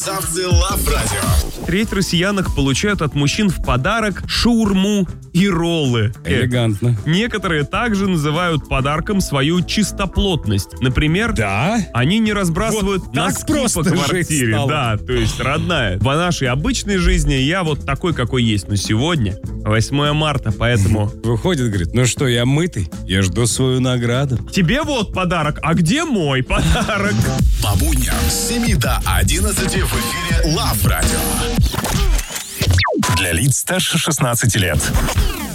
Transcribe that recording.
Мерзавцы Лав Радио. Треть россиянок получают от мужчин в подарок шаурму и роллы. Элегантно. Некоторые также называют подарком свою чистоплотность. Например, они не разбрасывают Вот так носки просто по жить квартире. стало. Да, то есть, родная, в нашей обычной жизни я вот такой, какой есть. Но сегодня 8 марта, поэтому... Выходит, говорит, ну что, я мытый, я жду свою награду. Тебе вот подарок, а где мой подарок? По будням с 7 до 11 в эфире Лав Радио. Для лиц старше 16 лет.